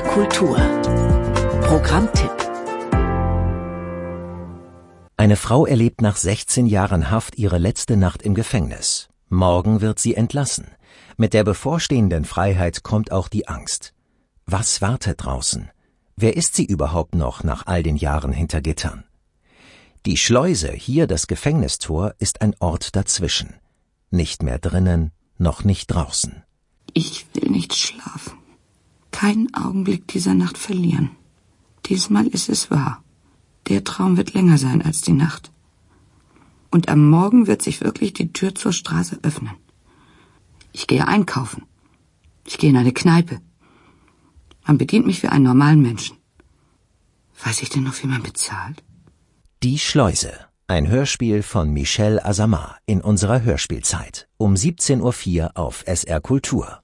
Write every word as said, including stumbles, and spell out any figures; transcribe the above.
Kultur Programmtipp. Eine Frau erlebt nach sechzehn Jahren Haft ihre letzte Nacht im Gefängnis. Morgen wird sie entlassen. Mit der bevorstehenden Freiheit kommt auch die Angst. Was wartet draußen? Wer ist sie überhaupt noch nach all den Jahren hinter Gittern? Die Schleuse, hier das Gefängnistor, ist ein Ort dazwischen. Nicht mehr drinnen, noch nicht draußen. Ich will nicht schlafen. Keinen Augenblick dieser Nacht verlieren. Diesmal ist es wahr. Der Traum wird länger sein als die Nacht. Und am Morgen wird sich wirklich die Tür zur Straße öffnen. Ich gehe einkaufen. Ich gehe in eine Kneipe. Man bedient mich wie einen normalen Menschen. Weiß ich denn noch, wie man bezahlt? Die Schleuse. Ein Hörspiel von Michel Azamar in unserer Hörspielzeit. Um siebzehn Uhr vier auf S R Kultur.